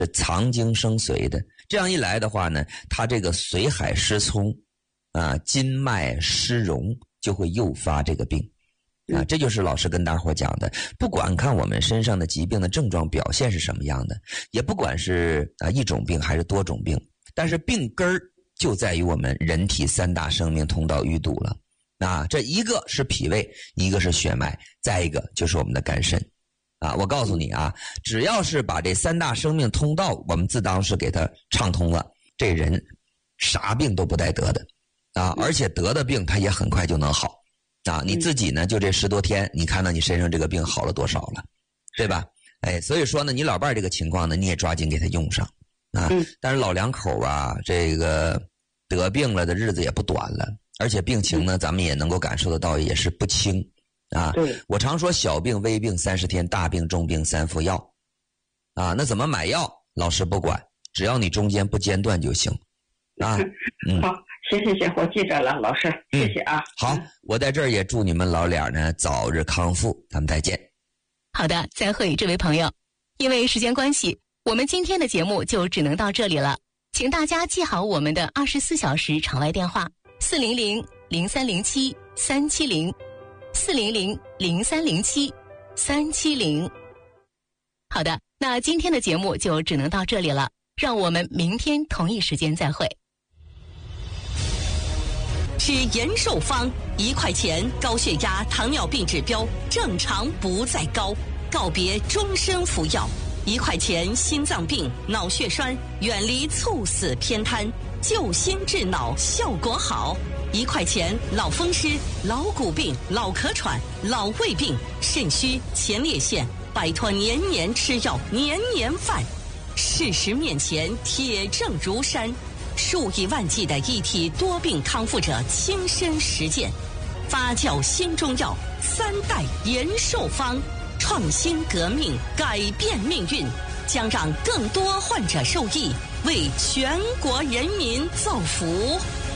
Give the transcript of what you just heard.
是藏精生髓的。这样一来的话呢，它这个髓海失聪啊，筋脉失荣，就会诱发这个病啊。这就是老师跟大伙讲的，不管看我们身上的疾病的症状表现是什么样的，也不管是一种病还是多种病，但是病根儿就在于我们人体3大生命通道淤堵了啊。这一个是脾胃，一个是血脉，再一个就是我们的肝肾啊。我告诉你啊，只要是把这3大生命通道我们自当是给它畅通了，这人啥病都不带得的啊，而且得的病他也很快就能好啊。你自己呢，就这10多天，你看到你身上这个病好了多少了，对吧？哎，所以说呢，你老伴儿这个情况呢，你也抓紧给他用上啊。但是老两口啊，这个得病了的日子也不短了，而且病情呢，咱们也能够感受得到，也是不轻啊。我常说小病微病30天，大病重病3副药啊。那怎么买药？老师不管，只要你中间不间断就行啊。 好，谢谢，我记着了，老师，谢谢啊。 好，我在这儿也祝你们老俩呢早日康复，咱们再见。 好的，再会，这位朋友。因为时间关系，我们今天的节目就只能到这里了。请大家记好我们的24小时场外电话：400-0307-370，400-0307-370。好的，那今天的节目就只能到这里了，让我们明天同一时间再会。 吃延寿方，1块钱，高血压、糖尿病指标正常不再高，告别终身服药。1块钱，心脏病、脑血栓，远离猝死偏瘫，救心治脑效果好。1块钱，老风湿、老骨病、老咳喘、老胃病、肾虚、前列腺，摆脱年年吃药、年年犯。事实面前，铁证如山。数以万计的一体多病康复者亲身实践，发酵新中药3代延寿方，创新革命，改变命运，将让更多患者受益，为全国人民造福。